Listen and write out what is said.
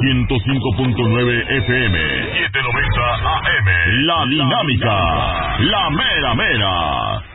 105.9 FM, 790 AM. La Dinámica, la mera mera.